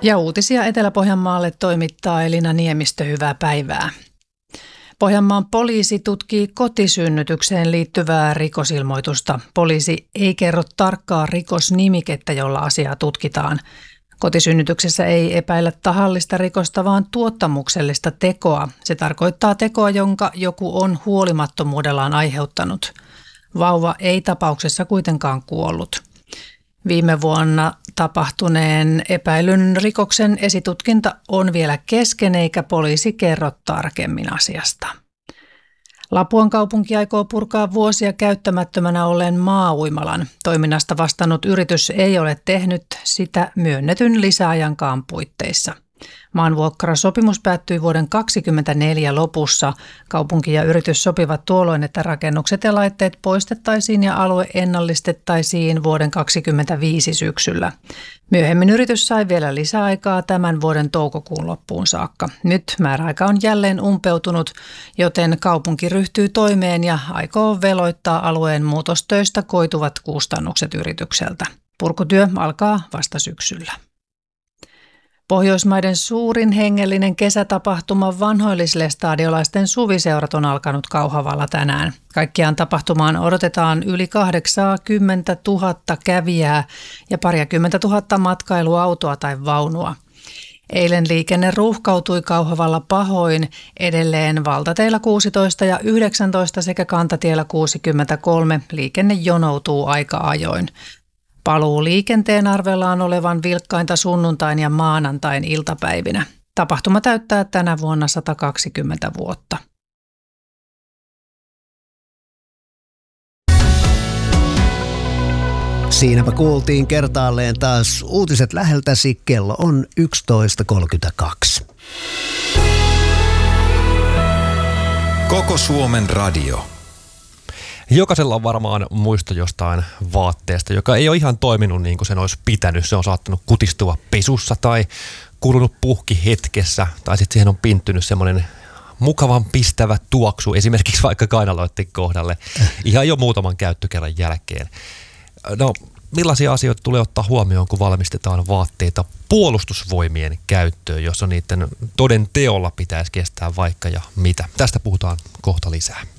Ja uutisia Etelä-Pohjanmaalle toimittaa Elina Niemistö, hyvää päivää. Pohjanmaan poliisi tutkii kotisynnytykseen liittyvää rikosilmoitusta. Poliisi ei kerro tarkkaa rikosnimikettä, jolla asiaa tutkitaan. Kotisynnytyksessä ei epäillä tahallista rikosta, vaan tuottamuksellista tekoa. Se tarkoittaa tekoa, jonka joku on huolimattomuudellaan aiheuttanut. Vauva ei tapauksessa kuitenkaan kuollut. Viime vuonna tapahtuneen epäilyn rikoksen esitutkinta on vielä kesken, eikä poliisi kerro tarkemmin asiasta. Lapuan kaupunki aikoo purkaa vuosia käyttämättömänä olleen maa-uimalan. Toiminnasta vastannut yritys ei ole tehnyt sitä myönnetyn lisäajankaan puitteissa. Maanvuokrasopimus päättyi vuoden 2024 lopussa. Kaupunki ja yritys sopivat tuolloin, että rakennukset ja laitteet poistettaisiin ja alue ennallistettaisiin vuoden 2025 syksyllä. Myöhemmin yritys sai vielä lisäaikaa tämän vuoden toukokuun loppuun saakka. Nyt määräaika on jälleen umpeutunut, joten kaupunki ryhtyy toimeen ja aikoo veloittaa alueen muutostöistä koituvat kustannukset yritykseltä. Purkutyö alkaa vasta syksyllä. Pohjoismaiden suurin hengellinen kesätapahtuma vanhoillislestadiolaisten suviseurat on alkanut Kauhavalla tänään. Kaikkiaan tapahtumaan odotetaan yli 80 000 kävijää ja 20 000 matkailuautoa tai vaunua. Eilen liikenne ruuhkautui Kauhavalla pahoin. Edelleen valtateillä 16 ja 19 sekä kantatiellä 63 liikenne jonoutuu aika ajoin. Paluu liikenteen arvellaan olevan vilkkainta sunnuntain ja maanantain iltapäivinä. Tapahtuma täyttää tänä vuonna 120 vuotta. Siinäpä kuultiin kertaalleen taas uutiset läheltäsi. Kello on 11.32. Koko Suomen radio. Jokaisella on varmaan muisto jostain vaatteesta, joka ei ole ihan toiminut niin kuin sen olisi pitänyt. Se on saattanut kutistua pesussa tai kulunut puhki hetkessä tai sitten siihen on pinttynyt semmoinen mukavan pistävä tuoksu esimerkiksi vaikka kainaloiden kohdalle ihan jo muutaman käyttökerran jälkeen. No, millaisia asioita tulee ottaa huomioon, kun valmistetaan vaatteita puolustusvoimien käyttöön, jossa niiden toden teolla pitäisi kestää vaikka ja mitä? Tästä puhutaan kohta lisää.